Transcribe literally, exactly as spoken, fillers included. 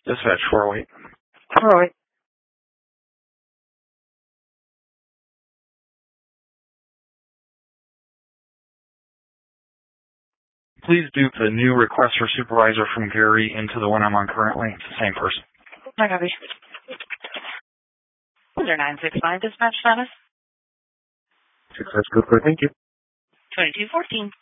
Dispatch four oh eight. All right. Please dupe the new request for supervisor from Gary into the one I'm on currently. It's the same person. I copy. zero nine six five dispatch status. Success, good for thank you. twenty-two fourteen.